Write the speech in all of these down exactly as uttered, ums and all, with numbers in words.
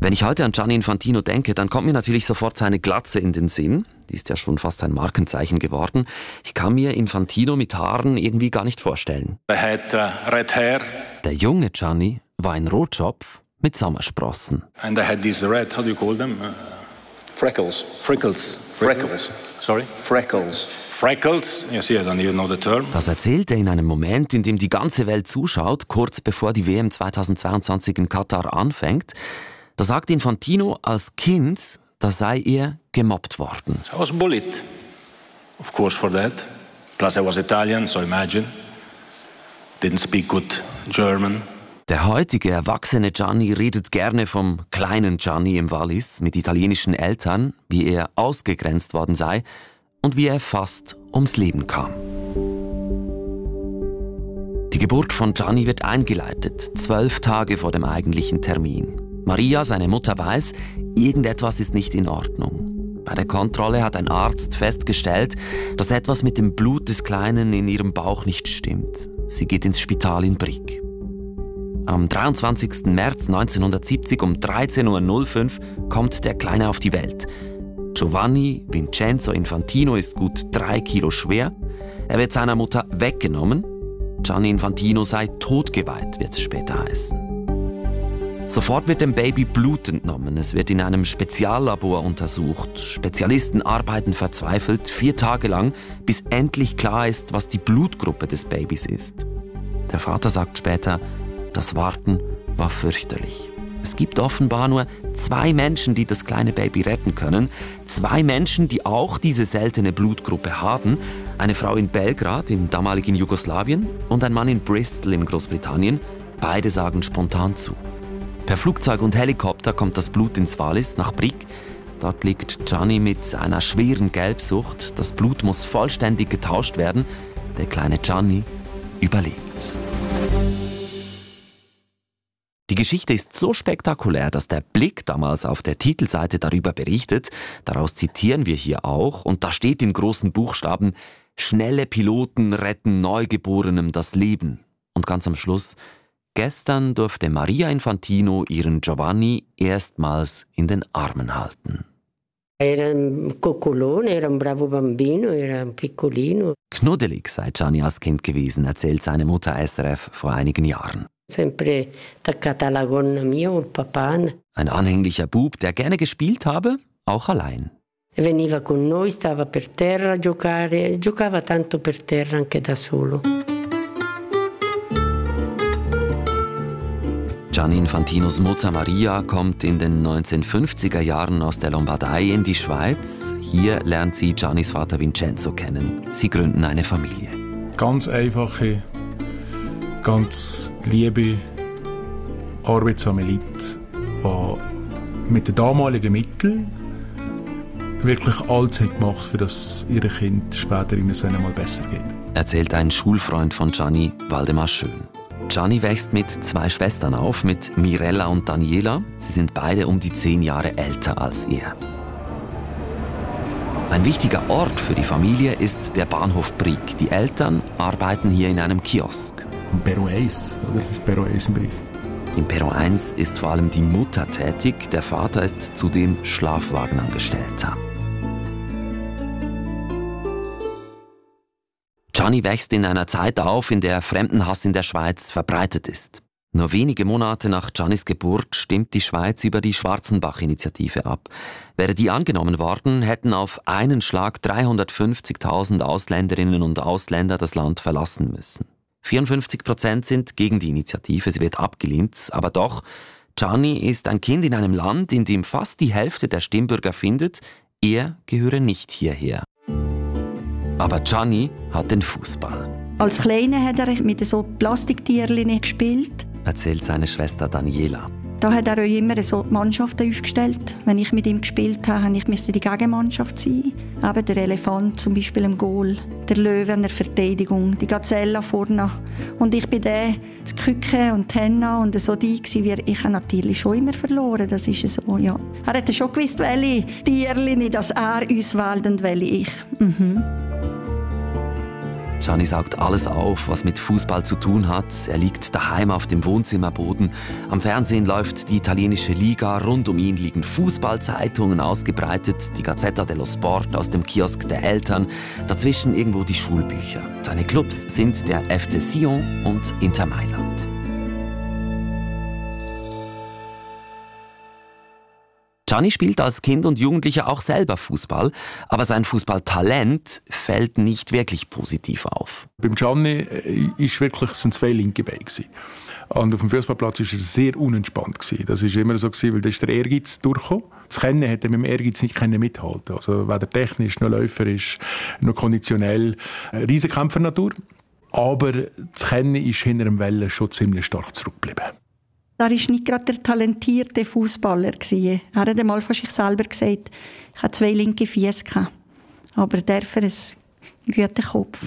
Wenn ich heute an Gianni Infantino denke, dann kommt mir natürlich sofort seine Glatze in den Sinn. Die ist ja schon fast ein Markenzeichen geworden. Ich kann mir Infantino mit Haaren irgendwie gar nicht vorstellen. Er hat uh, red hair. Der junge Gianni war ein Rotschopf mit Sommersprossen. And I had these red, how do you call them? Uh, Freckles. Freckles. Freckles. Sorry? Freckles. Freckles. You see, I don't even know the term. Das erzählt er in einem Moment, in dem die ganze Welt zuschaut, kurz bevor die W M zweitausendzweiundzwanzig in Katar anfängt. Da sagt Infantino, als Kind, da sei er gemobbt worden. I was bullied, of course, for that. Plus I was Italian, so imagine. Didn't speak good German. Der heutige erwachsene Gianni redet gerne vom kleinen Gianni im Wallis mit italienischen Eltern, wie er ausgegrenzt worden sei und wie er fast ums Leben kam. Die Geburt von Gianni wird eingeleitet, zwölf Tage vor dem eigentlichen Termin. Maria, seine Mutter, weiß, irgendetwas ist nicht in Ordnung. Bei der Kontrolle hat ein Arzt festgestellt, dass etwas mit dem Blut des Kleinen in ihrem Bauch nicht stimmt. Sie geht ins Spital in Brig. Am dreiundzwanzigsten März neunzehnhundertsiebzig um dreizehn Uhr null fünf kommt der Kleine auf die Welt. Giovanni Vincenzo Infantino ist gut drei Kilo schwer. Er wird seiner Mutter weggenommen. Gianni Infantino sei totgeweiht, wird es später heißen. Sofort wird dem Baby Blut entnommen. Es wird in einem Speziallabor untersucht. Spezialisten arbeiten verzweifelt vier Tage lang, bis endlich klar ist, was die Blutgruppe des Babys ist. Der Vater sagt später, das Warten war fürchterlich. Es gibt offenbar nur zwei Menschen, die das kleine Baby retten können. Zwei Menschen, die auch diese seltene Blutgruppe haben. Eine Frau in Belgrad, im damaligen Jugoslawien, und ein Mann in Bristol in Großbritannien. Beide sagen spontan zu. Per Flugzeug und Helikopter kommt das Blut ins Wallis nach Brig. Dort liegt Gianni mit einer schweren Gelbsucht. Das Blut muss vollständig getauscht werden. Der kleine Gianni überlebt. Die Geschichte ist so spektakulär, dass der Blick damals auf der Titelseite darüber berichtet. Daraus zitieren wir hier auch. Und da steht in großen Buchstaben: Schnelle Piloten retten Neugeborenem das Leben. Und ganz am Schluss: Gestern durfte Maria Infantino ihren Giovanni erstmals in den Armen halten. Era un coccolone, era un bravo bambino, era piccolino. Knuddelig sei Gianni als Kind gewesen, erzählt seine Mutter S R F vor einigen Jahren. Sempre attaccata alla gonna mia col papà. Ein anhänglicher Bub, der gerne gespielt habe, auch allein. Veniva con noi, stava per terra a giocare, giocava tanto per terra anche da solo. Gianni Infantinos Mutter Maria kommt in den neunzehnhundertfünfziger Jahren aus der Lombardei in die Schweiz. Hier lernt sie Giannis Vater Vincenzo kennen. Sie gründen eine Familie. Ganz einfache, ganz liebe, arbeitsame Leute, die mit den damaligen Mitteln wirklich alles gemacht haben, für das ihren Kind später ihnen so einmal besser geht. Erzählt ein Schulfreund von Gianni, Waldemar Schön. Gianni wächst mit zwei Schwestern auf, mit Mirella und Daniela. Sie sind beide um die zehn Jahre älter als er. Ein wichtiger Ort für die Familie ist der Bahnhof Brig. Die Eltern arbeiten hier in einem Kiosk. Im Perro eins, oder? Perro eins in Brig. Im Perro eins ist vor allem die Mutter tätig. Der Vater ist zudem Schlafwagenangestellter. Gianni wächst in einer Zeit auf, in der Fremdenhass in der Schweiz verbreitet ist. Nur wenige Monate nach Giannis Geburt stimmt die Schweiz über die Schwarzenbach-Initiative ab. Wäre die angenommen worden, hätten auf einen Schlag dreihundertfünfzigtausend Ausländerinnen und Ausländer das Land verlassen müssen. vierundfünfzig Prozent sind gegen die Initiative, sie wird abgelehnt. Aber doch, Gianni ist ein Kind in einem Land, in dem fast die Hälfte der Stimmbürger findet, er gehöre nicht hierher. Aber Gianni hat den Fußball. Als Kleiner hat er mit so Plastiktierchen gespielt, erzählt seine Schwester Daniela. Da hat er auch immer so Mannschaften aufgestellt. Wenn ich mit ihm gespielt habe, musste ich die Gegenmannschaft sein. Eben der Elefant zum Beispiel im Goal, der Löwe in der Verteidigung, die Gazelle vorne. Und ich bin der, das Küken und die Henna und so die gewesen. Ich habe natürlich schon immer verloren, das ist so, ja. Er hat schon gewusst, welche Tierchen, dass er uns wählt und welche ich. Mhm. Gianni saugt alles auf, was mit Fußball zu tun hat. Er liegt daheim auf dem Wohnzimmerboden. Am Fernsehen läuft die italienische Liga. Rund um ihn liegen Fußballzeitungen ausgebreitet. Die Gazzetta dello Sport aus dem Kiosk der Eltern. Dazwischen irgendwo die Schulbücher. Seine Clubs sind der F C Sion und Inter Mailand. Gianni spielt als Kind und Jugendlicher auch selber Fußball, aber sein Fußballtalent fällt nicht wirklich positiv auf. Beim Gianni ist wirklich, sind zwei linke Beine gewesen. Und auf dem Fußballplatz war er sehr unentspannt gewesen. Das war immer so gewesen, weil da ist der Ehrgeiz durchgekommen. Das Kennen hätte er mit dem Ehrgeiz nicht mithalten. Also weder technisch noch läuferisch noch konditionell. Riesenkämpfernatur. Aber das Kennen ist hinter dem Wellen schon ziemlich stark zurückgeblieben. Er war nicht gerade der talentierte Fußballer. Er hat einmal von sich selber gesagt, ich hatte zwei linke Füße. Aber dafür einen guten Kopf.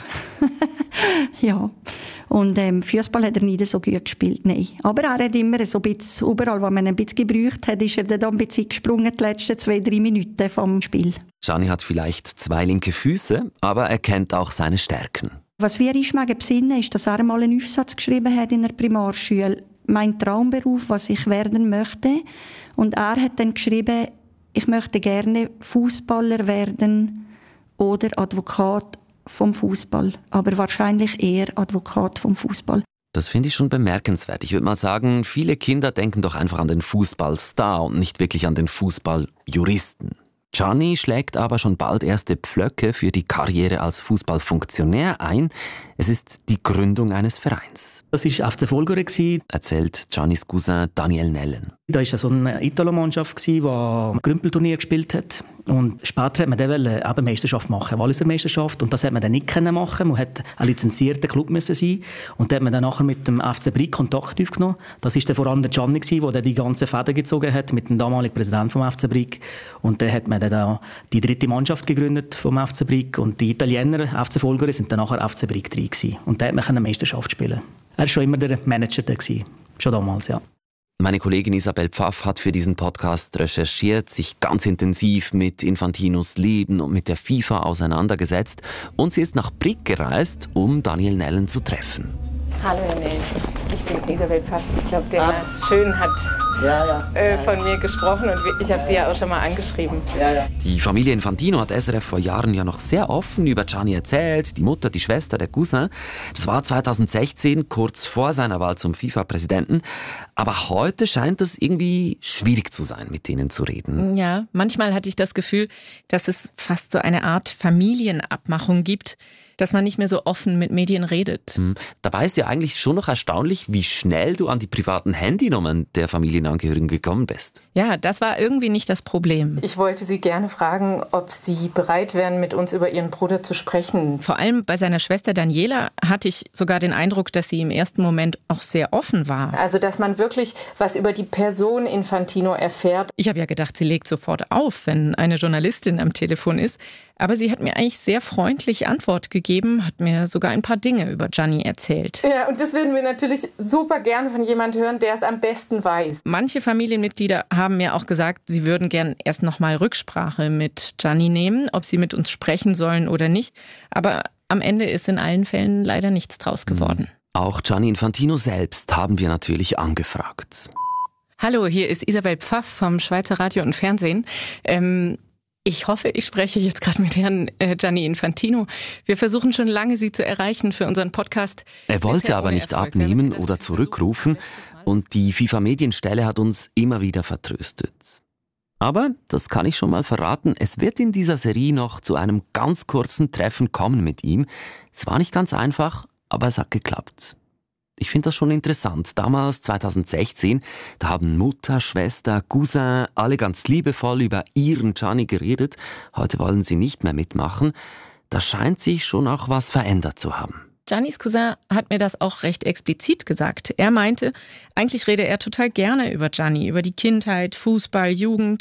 Ja. Und ähm, Fußball hat er nie so gut gespielt, nein. Aber er hat immer so ein bisschen, überall, wo man ihn ein bisschen gebraucht hat, ist er dann ein bisschen gesprungen, die letzten zwei, drei Minuten vom Spiel. Gianni hat vielleicht zwei linke Füße, aber er kennt auch seine Stärken. Was wir uns besinnen, ist, dass er einmal einen Aufsatz geschrieben hat in der Primarschule, mein Traumberuf, was ich werden möchte. Und er hat dann geschrieben, ich möchte gerne Fußballer werden oder Advokat vom Fußball. Aber wahrscheinlich eher Advokat vom Fußball. Das finde ich schon bemerkenswert. Ich würde mal sagen, viele Kinder denken doch einfach an den Fußballstar und nicht wirklich an den Fußballjuristen. Gianni schlägt aber schon bald erste Pflöcke für die Karriere als Fußballfunktionär ein. Es ist die Gründung eines Vereins. Das war F C Folgore, erzählt Giannis Cousin Daniel Nellen. Da war so eine Italo-Mannschaft, die ein Grümpelturnier gespielt hat. Und später wollte man dann eine Meisterschaft machen, Walliser Meisterschaft. Und das hat man dann nicht machen. Man musste ein lizenzierter Club sein. Und da hat man dann nachher mit dem F C Brig Kontakt aufgenommen. Das war dann vor allem der Gianni, der die ganze Fäden gezogen hat mit dem damaligen Präsidenten vom F C Brig. Und dann hat man dann die dritte Mannschaft gegründet vom F C Brig. Und die Italiener, F C Folgore, sind dann nachher F C Brig drei gewesen. Und da hat man eine Meisterschaft spielen. Er war schon immer der Manager da gewesen. Schon damals, ja. Meine Kollegin Isabel Pfaff hat für diesen Podcast recherchiert, sich ganz intensiv mit Infantinos Leben und mit der FIFA auseinandergesetzt und sie ist nach Brig gereist, um Daniel Nellen zu treffen. Hallo Herr Nellen, ich bin Isabel Pfaff. Ich glaube, der Herr Schön hat ja, ja. Äh, von mir gesprochen und ich habe Sie ja auch schon mal angeschrieben. Ja, ja. Die Familie Infantino hat S R F vor Jahren ja noch sehr offen über Gianni erzählt, die Mutter, die Schwester, der Cousin. Das war zweitausendsechzehn, kurz vor seiner Wahl zum FIFA-Präsidenten. Aber heute scheint es irgendwie schwierig zu sein, mit denen zu reden. Ja, manchmal hatte ich das Gefühl, dass es fast so eine Art Familienabmachung gibt, dass man nicht mehr so offen mit Medien redet. Hm. Dabei ist ja eigentlich schon noch erstaunlich, wie schnell du an die privaten Handynummern der Familienangehörigen gekommen bist. Ja, das war irgendwie nicht das Problem. Ich wollte Sie gerne fragen, ob Sie bereit wären, mit uns über Ihren Bruder zu sprechen. Vor allem bei seiner Schwester Daniela hatte ich sogar den Eindruck, dass sie im ersten Moment auch sehr offen war. Also, dass man wirklich was über die Person Infantino erfährt. Ich habe ja gedacht, sie legt sofort auf, wenn eine Journalistin am Telefon ist. Aber sie hat mir eigentlich sehr freundlich Antwort gegeben, hat mir sogar ein paar Dinge über Gianni erzählt. Ja, und das würden wir natürlich super gerne von jemandem hören, der es am besten weiß. Manche Familienmitglieder haben mir auch gesagt, sie würden gern erst noch mal Rücksprache mit Gianni nehmen, ob sie mit uns sprechen sollen oder nicht. Aber am Ende ist in allen Fällen leider nichts draus geworden. Auch Gianni Infantino selbst haben wir natürlich angefragt. Hallo, hier ist Isabel Pfaff vom Schweizer Radio und Fernsehen. Ähm, Ich hoffe, ich spreche jetzt gerade mit Herrn äh, Gianni Infantino. Wir versuchen schon lange, Sie zu erreichen für unseren Podcast. Er wollte aber nicht Erfolg. abnehmen oder zurückrufen und die FIFA-Medienstelle hat uns immer wieder vertröstet. Aber, das kann ich schon mal verraten, es wird in dieser Serie noch zu einem ganz kurzen Treffen kommen mit ihm. Es war nicht ganz einfach, aber es hat geklappt. Ich finde das schon interessant. Damals, zweitausendsechzehn, da haben Mutter, Schwester, Cousin alle ganz liebevoll über ihren Gianni geredet. Heute wollen sie nicht mehr mitmachen. Da scheint sich schon auch was verändert zu haben. Giannis Cousin hat mir das auch recht explizit gesagt. Er meinte, eigentlich rede er total gerne über Gianni, über die Kindheit, Fußball, Jugend.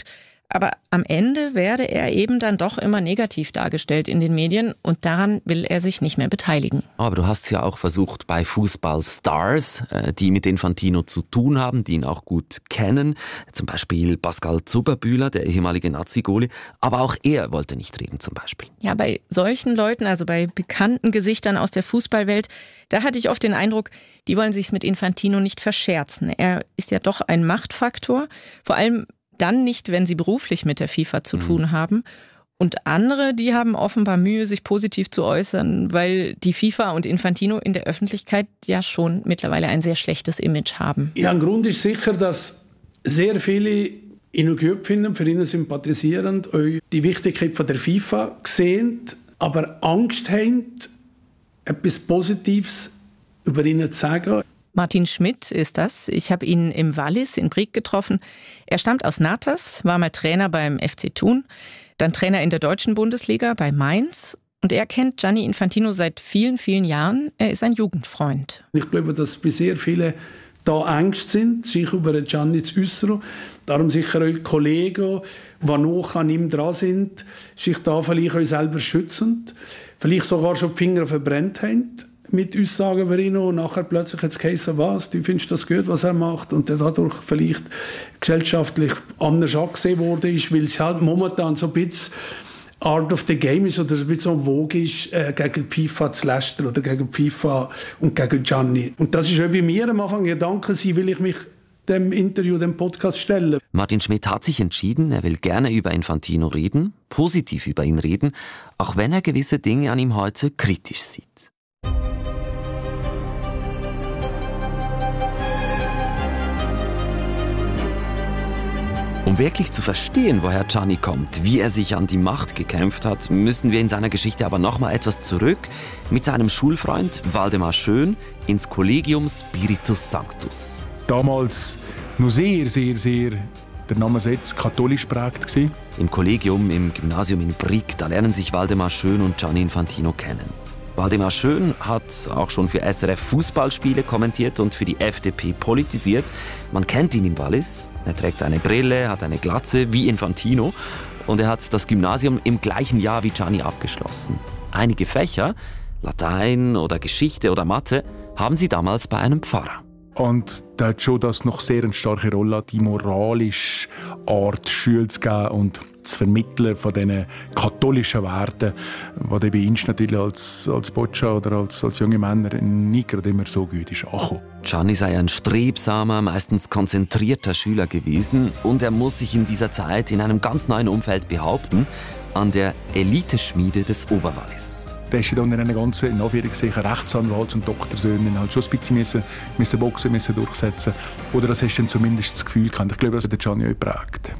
Aber am Ende werde er eben dann doch immer negativ dargestellt in den Medien und daran will er sich nicht mehr beteiligen. Aber du hast ja auch versucht, bei Fußballstars, die mit Infantino zu tun haben, die ihn auch gut kennen, zum Beispiel Pascal Zuberbühler, der ehemalige Nazi-Goalie, aber auch er wollte nicht reden zum Beispiel. Ja, bei solchen Leuten, also bei bekannten Gesichtern aus der Fußballwelt, da hatte ich oft den Eindruck, die wollen sich's mit Infantino nicht verscherzen. Er ist ja doch ein Machtfaktor, vor allem dann nicht, wenn sie beruflich mit der FIFA zu tun haben. Und andere, die haben offenbar Mühe, sich positiv zu äußern, weil die FIFA und Infantino in der Öffentlichkeit ja schon mittlerweile ein sehr schlechtes Image haben. Ja, ein Grund ist sicher, dass sehr viele ihn gut finden, für ihn sympathisieren, die Wichtigkeit von der FIFA sehen, aber Angst haben, etwas Positives über ihn zu sagen. Martin Schmidt ist das. Ich habe ihn im Wallis in Brig getroffen. Er stammt aus Natas, war mal Trainer beim F C Thun, dann Trainer in der deutschen Bundesliga bei Mainz. Und er kennt Gianni Infantino seit vielen, vielen Jahren. Er ist ein Jugendfreund. Ich glaube, dass bei sehr vielen da Ängste sind, sich über Gianni zu äußern. Darum sicher auch Kollegen, die noch an ihm dran sind, sich da vielleicht auch selber schützen. Vielleicht sogar schon die Finger verbrennt haben mit Aussagen über ihn und nachher plötzlich jetzt geheißen, was, du findest das gut, was er macht und der dadurch vielleicht gesellschaftlich anders angesehen worden ist, weil es halt momentan so ein bisschen Art of the Game ist oder ein bisschen so Vogue ist, äh, gegen die FIFA zu lästern oder gegen die FIFA und gegen Gianni. Und das ist auch bei mir am Anfang Gedanke sein, will ich mich dem Interview, dem Podcast stellen. Martin Schmidt hat sich entschieden, er will gerne über Infantino reden, positiv über ihn reden, auch wenn er gewisse Dinge an ihm heute kritisch sieht. Um wirklich zu verstehen, woher Gianni kommt, wie er sich an die Macht gekämpft hat, müssen wir in seiner Geschichte aber noch mal etwas zurück mit seinem Schulfreund Waldemar Schön ins Collegium Spiritus Sanctus. Damals noch sehr, sehr, sehr, der Name setzt, katholisch prägt gewesen. Im Kollegium, im Gymnasium in Brig, da lernen sich Waldemar Schön und Gianni Infantino kennen. Waldemar Schön hat auch schon für S R F Fußballspiele kommentiert und für die F D P politisiert. Man kennt ihn im Wallis. Er trägt eine Brille, hat eine Glatze wie Infantino und er hat das Gymnasium im gleichen Jahr wie Gianni abgeschlossen. Einige Fächer, Latein oder Geschichte oder Mathe, haben sie damals bei einem Pfarrer. Und da hat schon das noch sehr eine starke Rolle, die moralische Art, Schule zu geben und zu vermitteln von diesen katholischen Werten, die bei uns natürlich als, als Boccia oder als, als junge Männer nicht gerade immer so gut ist angekommen. Gianni sei ein strebsamer, meistens konzentrierter Schüler gewesen und er muss sich in dieser Zeit in einem ganz neuen Umfeld behaupten, an der Eliteschmiede des Oberwallis. Da ist dann in einer ganzen, in Anführungszeichen, Rechtsanwalts- und Doktorsöhnen halt schon ein bisschen müssen, müssen boxen, müssen durchsetzen. Oder das hast du dann zumindest das Gefühl gehabt. Ich glaube, das hat Gianni auch geprägt.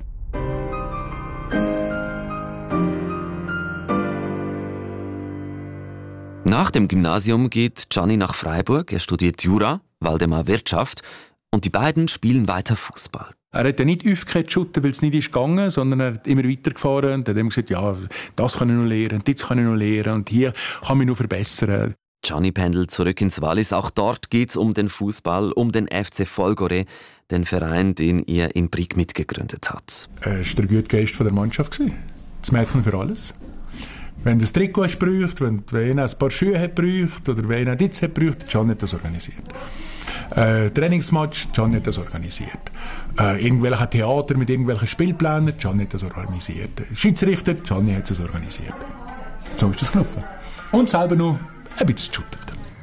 Nach dem Gymnasium geht Gianni nach Freiburg, er studiert Jura, Waldemar Wirtschaft und die beiden spielen weiter Fußball. Er hat ja nicht aufgehört zu shooten, weil es nicht ist gegangen, sondern er hat immer weitergefahren und hat ihm gesagt, ja, das kann ich noch lernen, das kann ich noch lernen und hier kann ich noch verbessern. Gianni pendelt zurück ins Wallis. Auch dort geht es um den Fußball, um den F C Folgore, den Verein, den er in Brig mitgegründet hat. Er war der gute Geist der Mannschaft. Das Mädchen für alles. Wenn das Trikot hast gebraucht, wenn, wenn er ein paar Schuhe hat gebraucht oder wenn er das hat gebraucht, Gianni hat das organisiert. Äh, Trainingsmatch, Gianni hat das organisiert. Äh, irgendwelche Theater mit irgendwelchen Spielplänen, Gianni hat das organisiert. Schiedsrichter, Gianni hat das organisiert. So ist das gelaufen. Und selber noch ein bisschen geshootet.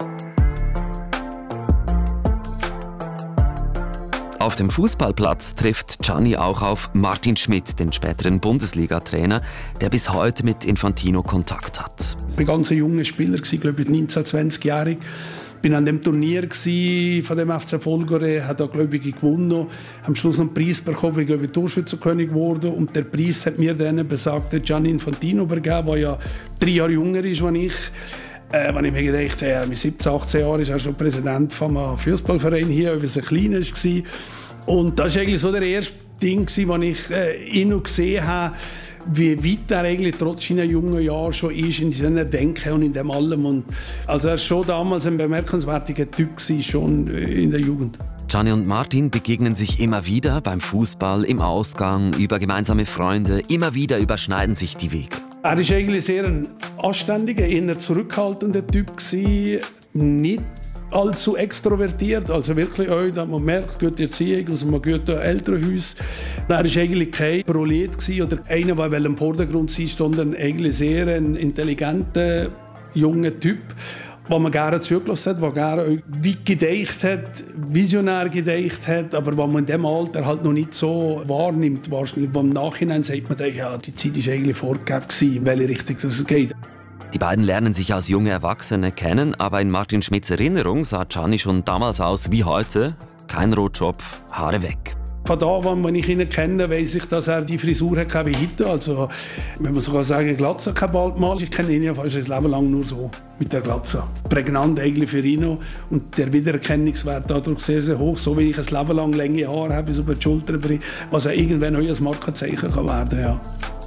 Auf dem Fußballplatz trifft Gianni auch auf Martin Schmidt, den späteren Bundesliga-Trainer, der bis heute mit Infantino Kontakt hat. Ich war ein ganz junger Spieler, glaube ich, neunzehn-, zwanzigjährig. Ich war an dem Turnier von dem F C Folgore, hat da, glaube ich, gewonnen. Am Schluss einen Preis bekommen, ich glaube, Torschützenkönig geworden. Und der Preis hat mir dann besagter Gianni Infantino übergeben, der ja drei Jahre jünger ist als ich. Äh, wenn ich mir gedacht habe, mit siebzehn, achtzehn Jahren ist er schon Präsident von einem Fußballverein hier, weil er klein war. Und das war eigentlich so der erste Ding, wo ich äh, ihn noch gesehen habe, wie weit er eigentlich trotz seiner jungen Jahren schon ist in seinem Denken und in dem allem. Und also er war schon damals ein bemerkenswerter Typ gewesen, schon in der Jugend. Gianni und Martin begegnen sich immer wieder beim Fußball, im Ausgang, über gemeinsame Freunde. Immer wieder überschneiden sich die Wege. Er war eigentlich sehr ein anständiger, eher zurückhaltender Typ gewesen. Nicht allzu extrovertiert, also wirklich auch, dass man merkt, gute Erziehung aus einem guten Elternhaus. Er war eigentlich kein Prolet oder einer, der im Vordergrund sein, sondern eigentlich sehr ein intelligenter, junger Typ, den man gerne zugelassen hat, der gerne weit gedacht hat, visionär gedacht hat, aber was man in diesem Alter halt noch nicht so wahrnimmt. Wahrscheinlich. Im Nachhinein sagt man dann, ja, die Zeit war eigentlich vorgegeben, in welche Richtung es geht. Die beiden lernen sich als junge Erwachsene kennen, aber in Martin Schmidts Erinnerung sah Gianni schon damals aus wie heute. Kein Rotschopf, Haare weg. Von da an, wenn ich ihn kenne, weiss ich, dass er die Frisur hat wie heute. Also, wenn man so kann sagen, Glatze kann bald mal. Ich kenne ihn ja fast ein Leben lang nur so, mit der Glatze. Prägnant eigentlich für ihn. Und der Wiedererkennungswert dadurch sehr, sehr hoch. So wie ich ein Leben lang lange Haare habe, bis über die Schulter bringe, was ja irgendwann auch ein Markenzeichen kann werden, ja.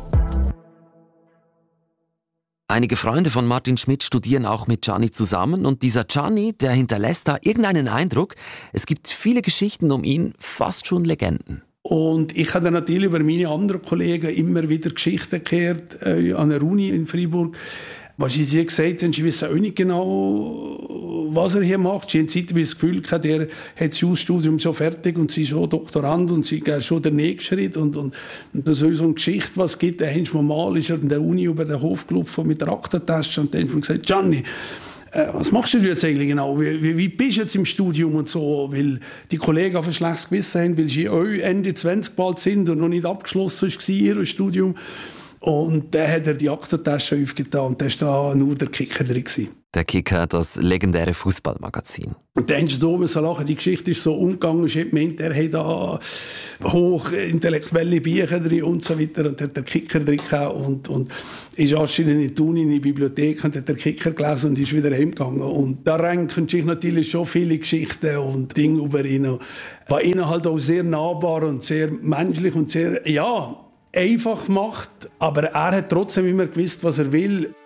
Einige Freunde von Martin Schmidt studieren auch mit Gianni zusammen und dieser Gianni, der hinterlässt da irgendeinen Eindruck. Es gibt viele Geschichten um ihn, fast schon Legenden. Und ich habe dann natürlich über meine anderen Kollegen immer wieder Geschichten gehört, äh, an der Uni in Freiburg. Was sie gesagt haben, sie wissen auch nicht genau, was er hier macht. Sie haben zeitweise das Gefühl gehabt, er hat das Schulstudium schon fertig und sie ist schon Doktorand und sie geht schon den nächsten Schritt. Und, und, und das ist so eine Geschichte, was es gibt. Dann mal ist er in der Uni über den Hof gelaufen mit der Aktentasche und dann haben wir gesagt, Gianni, äh, was machst du jetzt eigentlich genau? Wie, wie, wie bist du jetzt im Studium und so? Weil die Kollegen auf ein schlechtes Gewissen haben, weil sie auch Ende zwanzig bald sind und noch nicht abgeschlossen war, ihr Studium. Und dann hat er die Aktentasche aufgetan und da war da nur der Kicker drin. Der Kicker, das legendäre Fußballmagazin. Und dann hast du so lachen, die Geschichte ist so umgegangen, ich meint, er hat da hochintellektuelle Bücher drin und so weiter und hat der Kicker drin und, und ist anscheinend in Thun in die Bibliothek und hat der Kicker gelesen und ist wieder heimgegangen. Und da ranken sich natürlich schon viele Geschichten und Dinge über ihn. War ihnen halt auch sehr nahbar und sehr menschlich und sehr, ja, einfach macht, aber er hat trotzdem immer gewusst, was er will.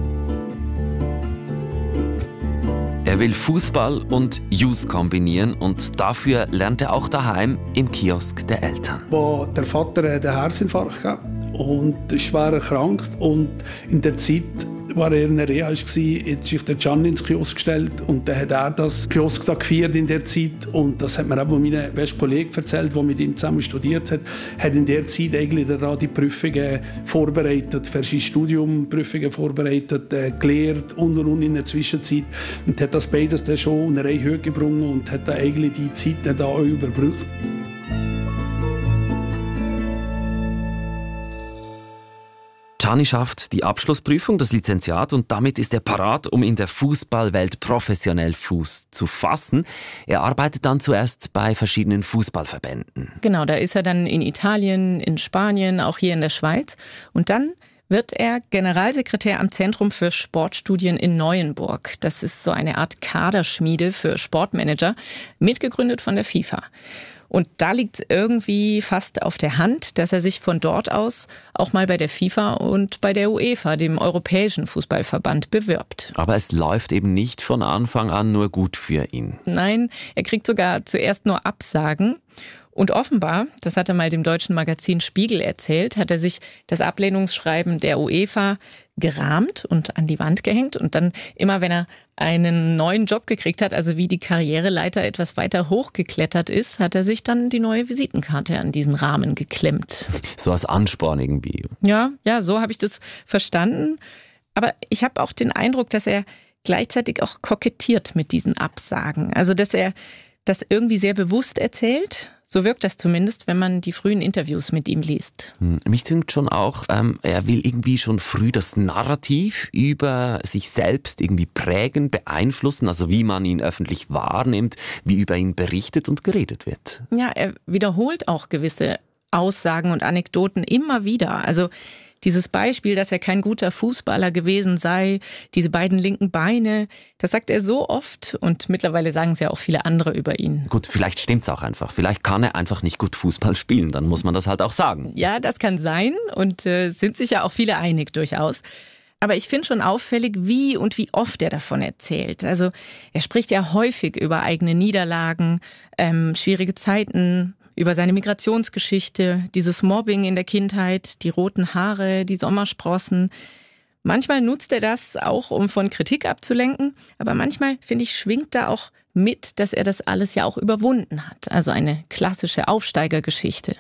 Er will Fußball und Jus kombinieren und dafür lernt er auch daheim im Kiosk der Eltern. Wo der Vater einen Herzinfarkt hatte und schwer erkrankt und in der Zeit war er in der Reha, jetzt hat sich der Gianni ins Kiosk gestellt und dann hat er das Kiosk da gefeiert in der Zeit und das hat mir auch mein bester Kollege erzählt, der mit ihm zusammen studiert hat, hat in der Zeit eigentlich da die Prüfungen vorbereitet, für sein Studium Prüfungen vorbereitet, äh, gelehrt und und und in der Zwischenzeit und hat das beides dann schon in eine Reihe höher gebracht und hat da eigentlich die Zeit dann da auch überbrückt. Gianni schafft die Abschlussprüfung, das Lizenziat, und damit ist er parat, um in der Fußballwelt professionell Fuß zu fassen. Er arbeitet dann zuerst bei verschiedenen Fußballverbänden. Genau, da ist er dann in Italien, in Spanien, auch hier in der Schweiz. Und dann wird er Generalsekretär am Zentrum für Sportstudien in Neuenburg. Das ist so eine Art Kaderschmiede für Sportmanager, mitgegründet von der FIFA. Und da liegt es irgendwie fast auf der Hand, dass er sich von dort aus auch mal bei der FIFA und bei der UEFA, dem Europäischen Fußballverband, bewirbt. Aber es läuft eben nicht von Anfang an nur gut für ihn. Nein, er kriegt sogar zuerst nur Absagen. Und offenbar, das hat er mal dem deutschen Magazin Spiegel erzählt, hat er sich das Ablehnungsschreiben der UEFA gerahmt und an die Wand gehängt. Und dann immer, wenn er einen neuen Job gekriegt hat, also wie die Karriereleiter etwas weiter hochgeklettert ist, hat er sich dann die neue Visitenkarte an diesen Rahmen geklemmt. So als Ansporn irgendwie. Ja, ja, so habe ich das verstanden. Aber ich habe auch den Eindruck, dass er gleichzeitig auch kokettiert mit diesen Absagen. Also, dass er das irgendwie sehr bewusst erzählt. So wirkt das zumindest, wenn man die frühen Interviews mit ihm liest. Mich dünkt schon auch, ähm, er will irgendwie schon früh das Narrativ über sich selbst irgendwie prägen, beeinflussen, also wie man ihn öffentlich wahrnimmt, wie über ihn berichtet und geredet wird. Ja, er wiederholt auch gewisse Aussagen und Anekdoten immer wieder. Also dieses Beispiel, dass er kein guter Fußballer gewesen sei, diese beiden linken Beine, das sagt er so oft und mittlerweile sagen es ja auch viele andere über ihn. Gut, vielleicht stimmt's auch einfach. Vielleicht kann er einfach nicht gut Fußball spielen, dann muss man das halt auch sagen. Ja, das kann sein und äh, sind sich ja auch viele einig durchaus. Aber ich finde schon auffällig, wie und wie oft er davon erzählt. Also er spricht ja häufig über eigene Niederlagen, ähm, schwierige Zeiten, über seine Migrationsgeschichte, dieses Mobbing in der Kindheit, die roten Haare, die Sommersprossen. Manchmal nutzt er das auch, um von Kritik abzulenken. Aber manchmal, finde ich, schwingt da auch mit, dass er das alles ja auch überwunden hat. Also eine klassische Aufsteigergeschichte.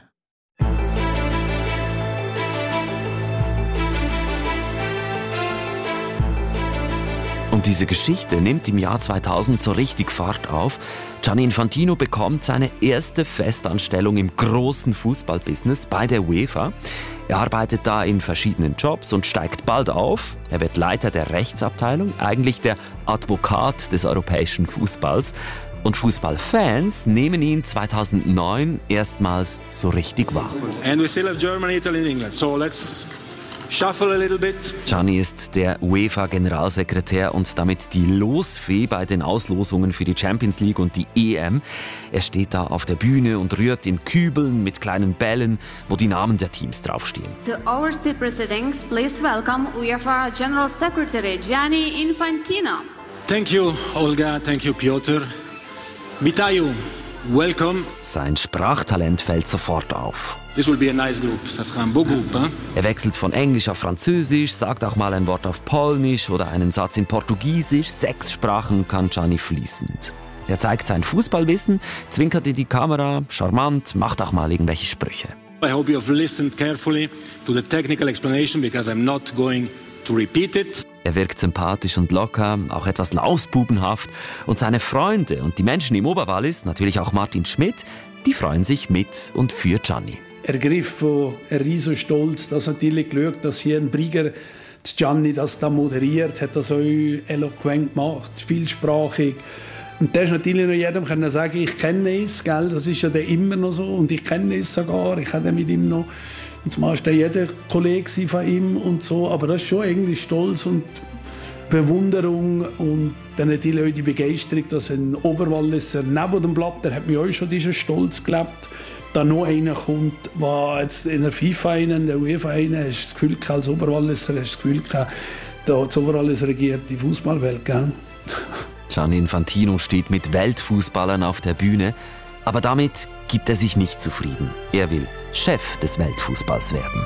Und diese Geschichte nimmt im Jahr zweitausend so richtig Fahrt auf. Gianni Infantino bekommt seine erste Festanstellung im großen Fußballbusiness bei der UEFA. Er arbeitet da in verschiedenen Jobs und steigt bald auf. Er wird Leiter der Rechtsabteilung, eigentlich der Advokat des europäischen Fußballs. Und Fußballfans nehmen ihn zweitausendneun erstmals so richtig wahr. And we still have Germany, Italy and England. So let's shuffle a little bit. Gianni ist der UEFA-Generalsekretär und damit die Losfee bei den Auslosungen für die Champions League und die E M. Er steht da auf der Bühne und rührt in Kübeln mit kleinen Bällen, wo die Namen der Teams draufstehen. The overseas proceedings, please welcome UEFA General Secretary Gianni Infantino. Thank you, Olga. Thank you, Piotr. Vitayu, welcome. Sein Sprachtalent fällt sofort auf. This will be a nice group. Ça sera un beau groupe, hein? Er wechselt von Englisch auf Französisch, sagt auch mal ein Wort auf Polnisch oder einen Satz in Portugiesisch. Sechs Sprachen kann Gianni fließend. Er zeigt sein Fußballwissen, zwinkert in die Kamera, charmant, macht auch mal irgendwelche Sprüche. I hope you have listened carefully to the technical explanation because I'm not going to repeat it. Er wirkt sympathisch und locker, auch etwas lausbubenhaft. Und seine Freunde und die Menschen im Oberwallis, natürlich auch Martin Schmidt, die freuen sich mit und für Gianni. Ergriffen, er ist so stolz, dass natürlich geschaut, dass hier ein Brieger Gianni das da moderiert, hat das auch eloquent gemacht, vielsprachig. Und der ist natürlich noch jedem können sagen, ich kenne es, gell? Das ist ja der immer noch so und ich kenne es sogar, ich hatte mit ihm noch, und zumal war jeder Kollege von ihm und so, aber das ist schon irgendwie Stolz und Bewunderung und dann natürlich auch die Begeisterung, dass ein Oberwalliser neben dem Blatt, der hat mir auch schon diesen Stolz gelebt, da noch einer kommt, der jetzt in der FIFA, in der UEFA, hast du das Gefühl gehabt, als Oberwalliser hast du das Gefühl gehabt, da das Oberwallis regiert die Fußballwelt, gell? Gianni Infantino steht mit Weltfußballern auf der Bühne, aber damit gibt er sich nicht zufrieden. Er will Chef des Weltfußballs werden.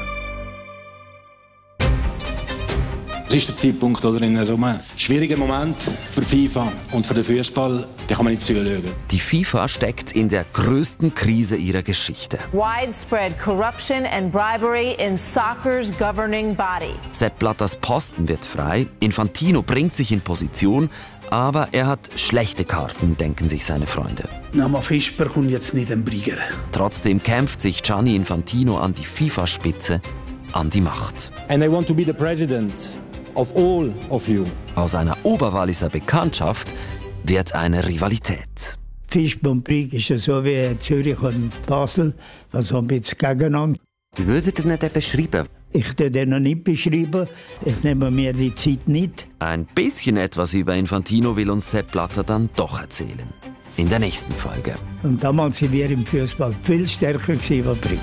Es ist der Zeitpunkt, oder, in so einem schwierigen Moment für die FIFA und für den Fußball, da kann man nicht zuschauen. Die FIFA steckt in der größten Krise ihrer Geschichte. Widespread corruption and bribery in soccer's governing body. Sepp Blatters Posten wird frei, Infantino bringt sich in Position, aber er hat schlechte Karten, denken sich seine Freunde. Na, mal Fischer kommt jetzt nicht ein Brieger. Trotzdem kämpft sich Gianni Infantino an die FIFA-Spitze, an die Macht. And I want to be the president of all of you. Aus einer Oberwalliser Bekanntschaft wird eine Rivalität. Fischbomb-Brieg ist ja so wie Zürich und Basel, also ein bisschen gegeneinander. Wie würdet ihr den beschreiben? Ich würde den noch nicht beschreiben. Ich nehme mir die Zeit nicht. Ein bisschen etwas über Infantino will uns Sepp Blatter dann doch erzählen. In der nächsten Folge. Und damals waren wir im Fußball viel stärker als Brieg.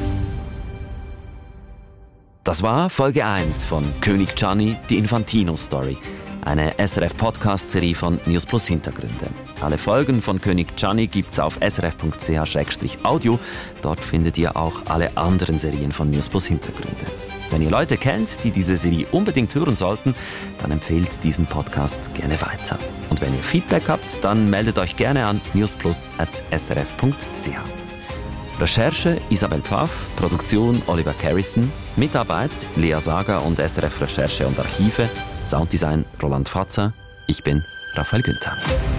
Das war Folge eins von König Gianni, die Infantino-Story. Eine S R F-Podcast-Serie von News Plus Hintergründe. Alle Folgen von König Gianni gibt's auf s r f punkt c h slash audio. Dort findet ihr auch alle anderen Serien von News Plus Hintergründe. Wenn ihr Leute kennt, die diese Serie unbedingt hören sollten, dann empfehlt diesen Podcast gerne weiter. Und wenn ihr Feedback habt, dann meldet euch gerne an newsplus at s r f punkt c h. Recherche Isabel Pfaff, Produktion Oliver Carrison, Mitarbeit Lea Sager und S R F Recherche und Archive, Sounddesign Roland Fatzer. Ich bin Raphael Günther.